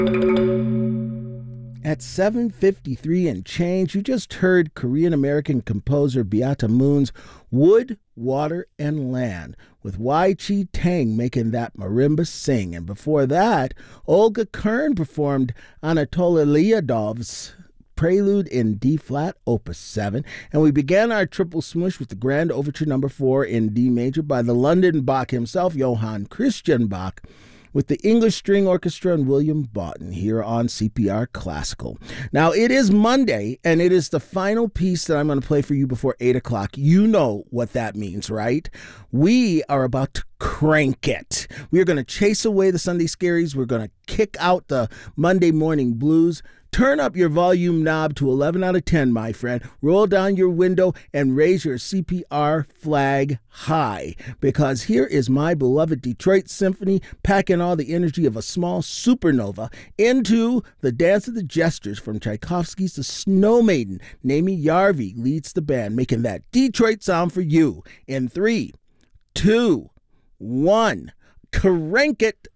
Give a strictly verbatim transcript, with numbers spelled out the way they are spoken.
At seven fifty-three and change, you just heard Korean-American composer Beata Moon's Wood, Water, and Land, with Y Chi Tang making that marimba sing. And before that, Olga Kern performed Anatoly Lyadov's Prelude in D-flat, Opus seven. And we began our triple smoosh with the Grand Overture number four in D major by the London Bach himself, Johann Christian Bach, with the English String Orchestra and William Boughton here on C P R Classical. Now, it is Monday, and it is the final piece that I'm going to play for you before eight o'clock. You know what that means, right? We are about to crank it. We are going to chase away the Sunday scaries. We're going to kick out the Monday morning blues. Turn up your volume knob to eleven out of ten, my friend. Roll down your window and raise your C P R flag high, because here is my beloved Detroit Symphony packing all the energy of a small supernova into the Dance of the Jesters from Tchaikovsky's The Snow Maiden. Naomi Yarvi leads the band, making that Detroit sound for you in three, two, one. Crank it.